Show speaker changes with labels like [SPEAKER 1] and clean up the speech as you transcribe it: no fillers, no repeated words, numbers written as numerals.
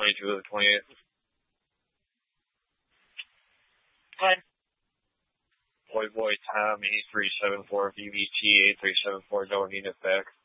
[SPEAKER 1] 22 of the 28th.
[SPEAKER 2] Hi.
[SPEAKER 1] Boy Tom, E374 VVT 8374 Delta Unit back.